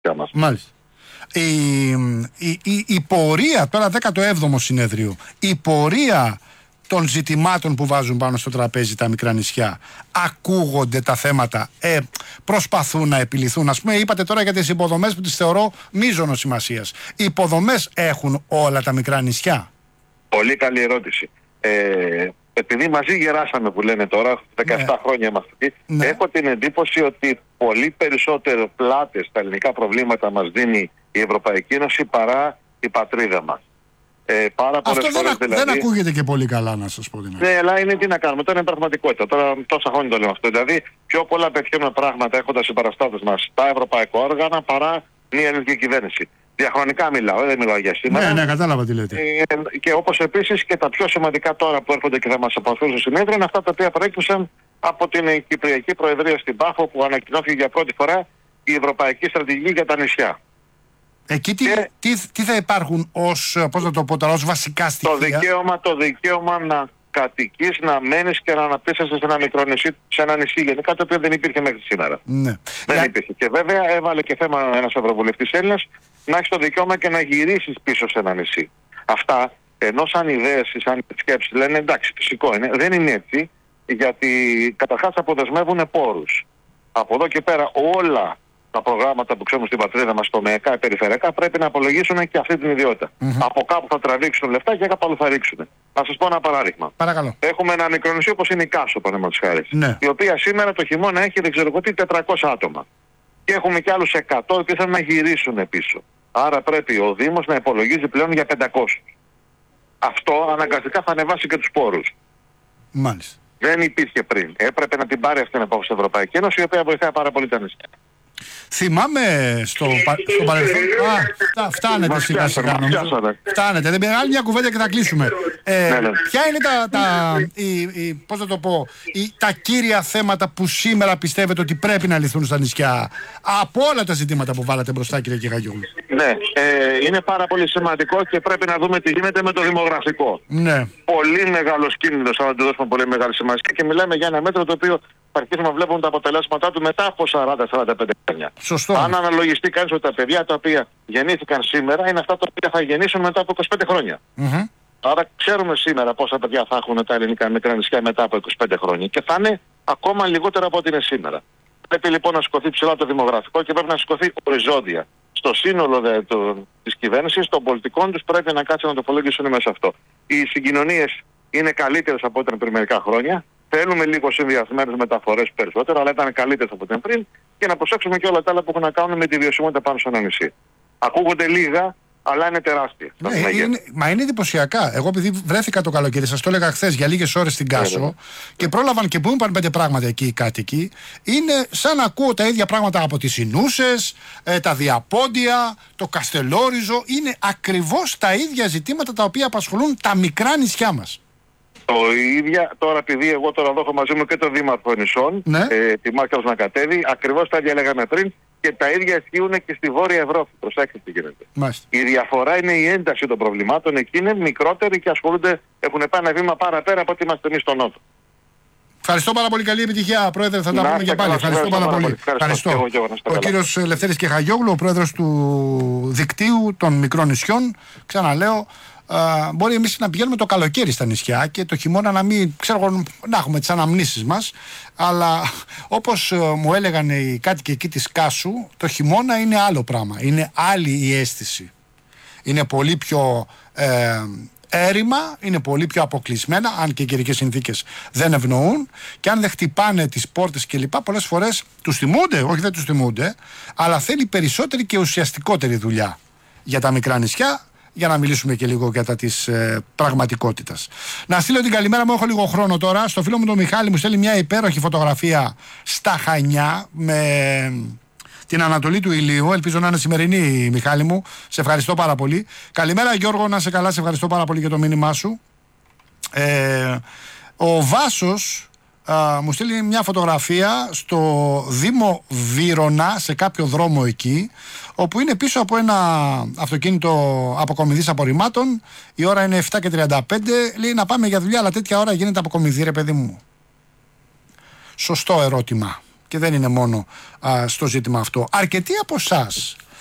μας. Μάλιστα. Η πορεία, τώρα 17ο συνέδριο, η πορεία των ζητημάτων που βάζουν πάνω στο τραπέζι τα μικρά νησιά, ακούγονται τα θέματα, προσπαθούν να επιληθούν? Ας πούμε, είπατε τώρα για τις υποδομές που τις θεωρώ μείζωνος σημασίας. Οι υποδομές έχουν όλα τα μικρά νησιά? Πολύ καλή ερώτηση. Επειδή μαζί γεράσαμε που λένε τώρα, 17 χρόνια είμαστε εκεί, έχω την εντύπωση ότι πολύ περισσότερο πλάτες στα ελληνικά προβλήματα μας δίνει η Ευρωπαϊκή Ένωση παρά η πατρίδα μας. Αυτό δεν ακούγεται και πολύ καλά, να σας πω την αλήθεια. Ναι, αλλά είναι τι να κάνουμε, τώρα είναι πραγματικότητα. Τώρα τόσα χρόνια το λέμε αυτό. Δηλαδή, πιο πολλά πετυχαίνουμε πράγματα έχοντας συμπαραστάτες μας τα ευρωπαϊκά όργανα παρά μια ελληνική κυβέρνηση. Διαχρονικά μιλάω, δεν μιλάω για σήμερα. Ναι, κατάλαβα τι λέτε. Και όπως επίσης και τα πιο σημαντικά τώρα που έρχονται και θα μας απασχολούν στο συνέδριο είναι αυτά τα οποία προέκυψαν από την Κυπριακή Προεδρία στην Πάφο, που ανακοινώθηκε για πρώτη φορά η Ευρωπαϊκή Στρατηγική για τα νησιά. Εκεί τι θα υπάρχουν ως, πώς να το πω τώρα, ως βασικά στοιχεία? Το δικαίωμα να κατοικείς, να μένεις και να αναπτύσσεσαι σε ένα μικρό νησί, σε ένα νησί γενικά, το οποίο δεν υπήρχε μέχρι σήμερα. Ναι. Δεν υπήρχε. Και βέβαια έβαλε και θέμα ένας ευρωβουλευτής Έλληνας να έχεις το δικαίωμα και να γυρίσεις πίσω σε ένα νησί. Αυτά, ενώ σαν ιδέες ή σαν σκέψεις λένε εντάξει, φυσικό είναι, δεν είναι έτσι, γιατί καταρχάς αποδεσμεύουν πόρους. Από εδώ και πέρα όλα τα προγράμματα που ξέρουμε στην πατρίδα μας, τομεακά, περιφερειακά, πρέπει να απολογίσουν και αυτή την ιδιότητα. Από κάπου θα τραβήξουν λεφτά και κάπου θα ρίξουν. Να σας πω ένα παράδειγμα. Παρακαλώ. Έχουμε ένα μικρό νησί όπως είναι η Κάσο, παραδείγματος χάρη. Ναι. Η οποία σήμερα το χειμώνα έχει δεν ξέρω εγώ τι 400 άτομα. Και έχουμε κι άλλους 100 που θέλουν να γυρίσουν πίσω. Άρα πρέπει ο Δήμος να υπολογίζει πλέον για 500. Αυτό αναγκαστικά θα ανεβάσει και τους πόρους. Μάλιστα. Δεν υπήρχε πριν. Έπρεπε να την πάρει αυτή την απόφαση η Ευρωπαϊκή Ένωση, η οποία βοηθάει πάρα πολύ τα νησιά. Θυμάμαι στο παρελθόν. Φτάνετε σιγά σιγά. Φτάνετε. Δεν πειράζει, άλλη μια κουβέντα και θα κλείσουμε. Ποια είναι πώς θα το πω, τα κύρια θέματα που σήμερα πιστεύετε ότι πρέπει να λυθούν στα νησιά από όλα τα ζητήματα που βάλατε μπροστά, κύριε Κεχαγιόγλου? Ναι, είναι πάρα πολύ σημαντικό και πρέπει να δούμε τι γίνεται με το δημογραφικό. Ναι. Πολύ μεγάλος κίνδυνος, αν του δώσουμε πολύ μεγάλη σημασία, και μιλάμε για ένα μέτρο το οποίο θα αρχίσουμε να βλέπουμε τα αποτελέσματά του μετά από 40-45 χρόνια. Σωστό. Αν αναλογιστεί κανείς ότι τα παιδιά τα οποία γεννήθηκαν σήμερα είναι αυτά τα οποία θα γεννήσουν μετά από 25 χρόνια. Άρα ξέρουμε σήμερα πόσα παιδιά θα έχουν τα ελληνικά μικρά νησιά μετά από 25 χρόνια και θα είναι ακόμα λιγότερα από ό,τι είναι σήμερα. Πρέπει λοιπόν να σηκωθεί ψηλά το δημογραφικό και πρέπει να σηκωθεί οριζόντια. Στο σύνολο της κυβέρνησης, των πολιτικών τους, πρέπει να κάτσουν να το υπολογίσουν μέσα σε αυτό. Οι συγκοινωνίες είναι καλύτερες από ό,τι ήταν πριν μερικά χρόνια. Θέλουμε λίγο συνδυασμένες μεταφορές περισσότερο, αλλά ήταν καλύτερες από ό,τι ήταν πριν, και να προσέξουμε και όλα τα άλλα που έχουν να κάνουν με τη βιωσιμότητα πάνω σε ένα νησί. Ακούγονται λίγα, αλλά είναι τεράστια. Μα είναι εντυπωσιακά. Εγώ, επειδή βρέθηκα το καλοκαίρι, σας το έλεγα χθες, για λίγες ώρες στην Κάσο, και πρόλαβαν και που μου είπαν 5 πράγματα εκεί οι κάτοικοι, είναι σαν να ακούω τα ίδια πράγματα από τις Ινούσες, τα Διαπόντια, το Καστελόριζο. Είναι ακριβώς τα ίδια ζητήματα τα οποία απασχολούν τα μικρά νησιά μας. Το ίδια, τώρα επειδή εγώ τώρα εδώ έχω μαζί μου και το Δήμαρχο Νησών, τη Μάρκα Νακατέδη, ακριβώς τα ίδια λέγαμε πριν και τα ίδια ισχύουν και στη Βόρεια Ευρώπη. Προσέξτε τι γίνεται. Μάλιστα. Η διαφορά είναι η ένταση των προβλημάτων. Εκεί είναι μικρότεροι και ασχολούνται, έχουν πάει ένα βήμα παραπέρα από ότι είμαστε εμείς στο Νότο. Ευχαριστώ πάρα πολύ. Καλή επιτυχία, Πρόεδρε. Θα τα πούμε και πάλι. Ευχαριστώ πάρα πολύ. Ευχαριστώ. Ο κύριος Λευτέρης Κεχαγιόγλου, ο πρόεδρος του δικτύου των μικρών νησιών. Ξαναλέω, μπορεί εμείς να πηγαίνουμε το καλοκαίρι στα νησιά και το χειμώνα να μην, να έχουμε τις αναμνήσεις μας, αλλά όπως μου έλεγαν οι κάτοικοι εκεί της Κάσου, το χειμώνα είναι άλλο πράγμα, είναι άλλη η αίσθηση. Είναι πολύ πιο έρημα, είναι πολύ πιο αποκλεισμένα, αν και οι καιρικές συνθήκες δεν ευνοούν, και αν δεν χτυπάνε τις πόρτες κλπ. Πολλές φορές τους θυμούνται, όχι δεν τους θυμούνται, αλλά θέλει περισσότερη και ουσιαστικότερη δουλειά για τα μικρά νησιά, για να μιλήσουμε και λίγο για τα της πραγματικότητας. Να στείλω την καλημέρα μου, έχω λίγο χρόνο τώρα. Στο φίλο μου τον Μιχάλη, μου στέλνει μια υπέροχη φωτογραφία στα Χανιά με την Ανατολή του ηλίου. Ελπίζω να είναι σημερινή, Μιχάλη μου. Σε ευχαριστώ πάρα πολύ. Καλημέρα Γιώργο, να σε καλά, σε ευχαριστώ πάρα πολύ για το μήνυμά σου. Ο Βάσος μου στείλει μια φωτογραφία στο Δήμο Βύρωνα, σε κάποιο δρόμο εκεί, όπου είναι πίσω από ένα αυτοκίνητο αποκομιδής απορριμμάτων. Η ώρα είναι 7:35. Λέει να πάμε για δουλειά, αλλά τέτοια ώρα γίνεται αποκομιδή, ρε παιδί μου. Σωστό ερώτημα. και δεν είναι μόνο στο ζήτημα αυτό. Αρκετοί από εσάς